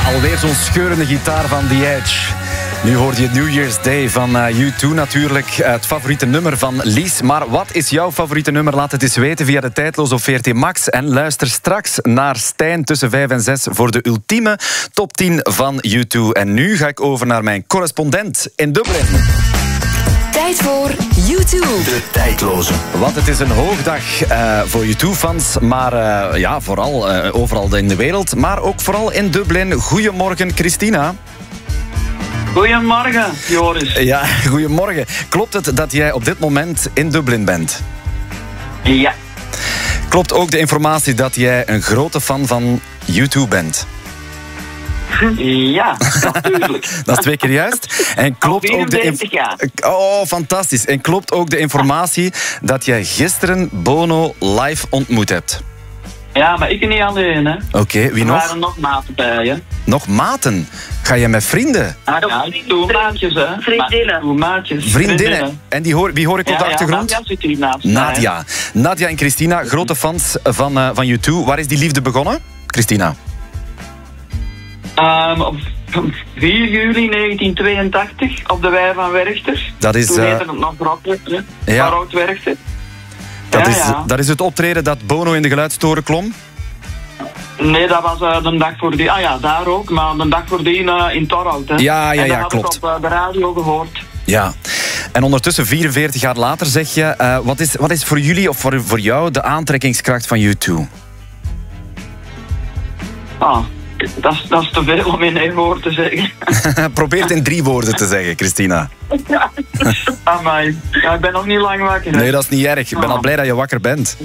Alweer zo'n scheurende gitaar van The Edge. Nu hoorde je New Year's Day van U2 natuurlijk. Het favoriete nummer van Lies. Maar wat is jouw favoriete nummer? Laat het eens weten via de Tijdloos op VRT Max. En luister straks naar Stijn tussen 5 en 6 voor de ultieme top 10 van U2. En nu ga ik over naar mijn correspondent in Dublin. Tijd voor U2. De Tijdloze. Want het is een hoogdag voor U2-fans, maar vooral overal in de wereld. Maar ook vooral in Dublin. Goedemorgen, Christina. Goedemorgen, Joris. Ja, goedemorgen. Klopt het dat jij op dit moment in Dublin bent? Ja. Klopt ook de informatie dat jij een grote fan van U2 bent? Ja, natuurlijk. Dat is 2 keer juist. En klopt ook de 34 jaar. Oh, fantastisch. En klopt ook de informatie dat jij gisteren Bono live ontmoet hebt? Ja, maar ik niet alleen, hè. Oké, wie Er nog? waren nog maten bij, hè. Nog maten? Ga je met vrienden? Ja, toemaatjes, hè. Vriendinnen. Toemaatjes. Vriendinnen. En wie hoor ik op de achtergrond? Nadia zit hier naast mij, hè. Nadia. Nadia en Christina, grote fans van U2. Waar is die liefde begonnen, Christina? Op 4 juli 1982 op de Wei van Werchter. Dat is, Toen heette het nog Rockwerchter, ja. Rood Werchter. Dat is het optreden dat Bono in de geluidstoren klom? Nee, dat was de dag voor die... Ah ja, daar ook, maar de dag voor die in Torhout, hè. Ja, en dat klopt. had ik op de radio gehoord. Ja. En ondertussen, 44 jaar later, zeg je... wat is voor jullie of voor jou de aantrekkingskracht van U2? Dat is te veel om in 1 woord te zeggen. Probeer het in 3 woorden te zeggen, Christina. Amai. Ja, ik ben nog niet lang wakker. Hè. Nee, dat is niet erg. Ik ben al blij dat je wakker bent.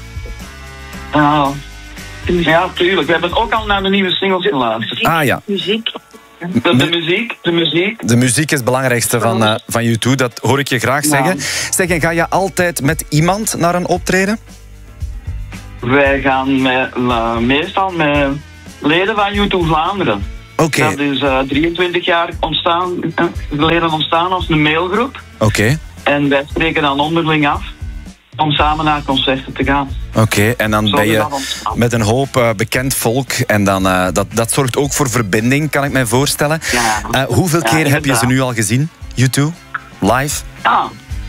Ja, tuurlijk. We hebben ook al naar de nieuwe singles geluisterd. Ah ja. Muziek. De muziek. De muziek is het belangrijkste van U2, dat hoor ik je graag zeggen. Zeg, en ga je altijd met iemand naar een optreden? Wij gaan meestal met leden van U2 Vlaanderen. Oké. Dat is 23 jaar geleden ontstaan als een mailgroep. Oké. En wij spreken dan onderling af om samen naar concerten te gaan. Oké, en dan ben je met een hoop bekend volk. En dan, dat zorgt ook voor verbinding, kan ik mij voorstellen. Ja. Hoeveel keer heb je ze nu al gezien, U2? Live? Ja.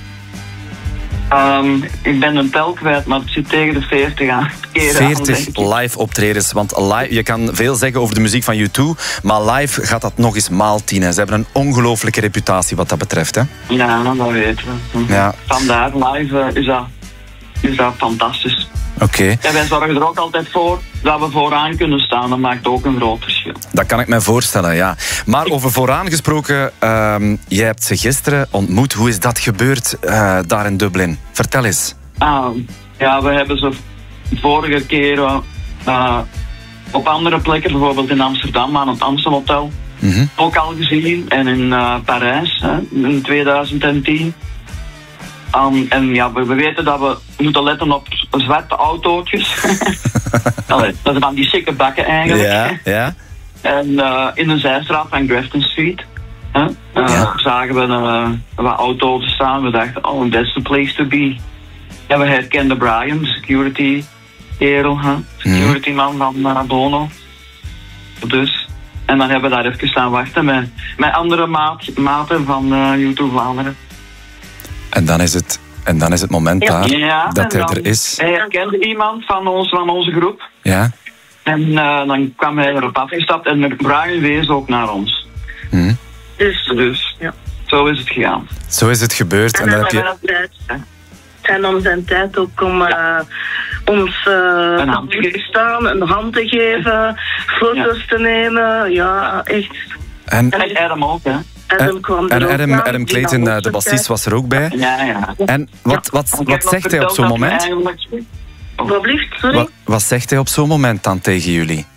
Ik ben een tel kwijt, maar het zit tegen de 40 aan. 40 live optredens. Want je kan veel zeggen over de muziek van U2, maar live gaat dat nog eens maal 10. Ze hebben een ongelooflijke reputatie wat dat betreft. Hè? Ja, dat weten we. Ja. Vandaar, live is dat fantastisch. Oké. En wij zorgen er ook altijd voor dat we vooraan kunnen staan. Dat maakt ook een groot verschil. Dat kan ik me voorstellen, ja. Maar over vooraan gesproken, jij hebt ze gisteren ontmoet. Hoe is dat gebeurd daar in Dublin? Vertel eens. Ja, we hebben ze vorige keer op andere plekken, bijvoorbeeld in Amsterdam aan het Amstelhotel, ook al gezien. En in Parijs in 2010. En ja, we weten dat we moeten letten op zwarte autootjes. Dat zijn dan die sikke bakken eigenlijk. Ja, ja. En in de zijstraat van Grafton Street zagen we wat auto's staan. We dachten, that's the place to be. En we herkenden Brian, de security kerel, security man van Bono. Dus. En dan hebben we daar even staan wachten met andere maten van U2 Vlaanderen. En dan is het moment daar dat hij er is. Hij herkende iemand van onze groep. Ja. En dan kwam hij erop afgestapt en Brian wees ook naar ons. Dus ja, zo is het gegaan. Zo is het gebeurd. En dan heb je... En om zijn tijd ook om ons te staan, een hand te geven, foto's te nemen. Ja, echt. En Adam ook, hè? Adam Clayton, de bassist, was er ook bij. Ja. En wat zegt hij op zo'n moment? Wat blieft, sorry? Wat zegt hij op zo'n moment dan tegen jullie?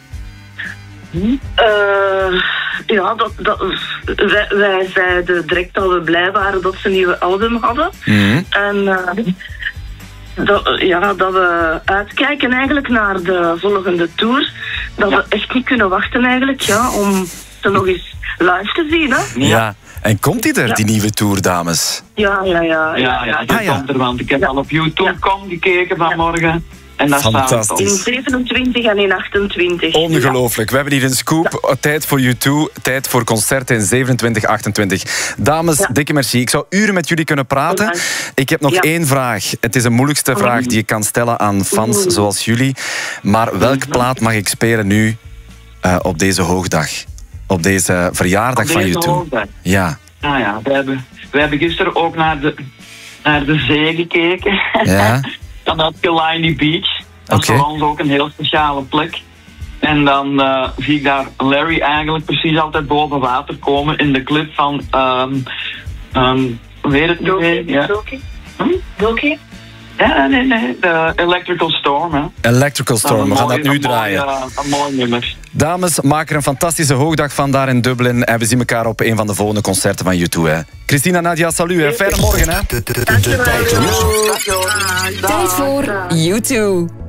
Ja, wij zeiden direct dat we blij waren dat ze een nieuwe album hadden. En dat we uitkijken eigenlijk naar de volgende tour. Dat we echt niet kunnen wachten eigenlijk, om ze nog eens live te zien, hè? Ja. En komt die er, die nieuwe tour, dames? Ja. Die komt er, want ik heb al op YouTube gekeken vanmorgen. En daar staan we Fantastisch. op. In 27 en in 28. Ongelooflijk. We hebben hier een scoop. Tijd voor U2. Tijd voor concerten in 27, 28. Dames, dikke merci. Ik zou uren met jullie kunnen praten. Ik heb nog één vraag. Het is de moeilijkste vraag die je kan stellen aan fans zoals jullie. Maar welke plaat mag ik spelen nu op deze hoogdag? Op deze verjaardag van U2? Hoogdag. Ja. Nou ja, we hebben gisteren ook naar de zee gekeken. Ja. Dan had Killiney Beach. Dat is voor ons ook een heel speciale plek. En dan zie ik daar Larry eigenlijk precies altijd boven water komen in de clip van... weet het niet meer? Ja. Doki? Ja, nee. De Electrical Storm. Hè. Electrical Storm. We gaan dat nu draaien. Een mooi nummer. Dames, maak er een fantastische hoogdag van daar in Dublin. En we zien elkaar op een van de volgende concerten van U2. Hè. Christina, Nadia, salut. Hè. Fijne morgen. Hè. Tijd voor U2.